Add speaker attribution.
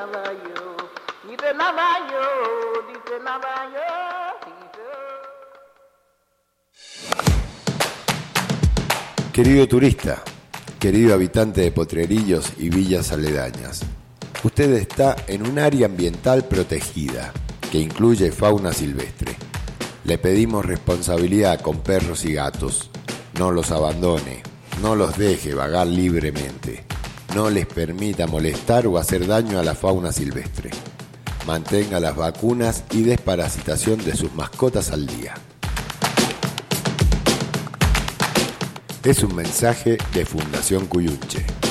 Speaker 1: nada yo, dice nada yo, dice nada yo, dice.
Speaker 2: Querido turista, querido habitante de Potrerillos y villas aledañas, usted está en un área ambiental protegida que incluye fauna silvestre. Le pedimos responsabilidad con perros y gatos. No los abandone, no los deje vagar libremente. No les permita molestar o hacer daño a la fauna silvestre. Mantenga las vacunas y desparasitación de sus mascotas al día. Es un mensaje de Fundación Cuyunche.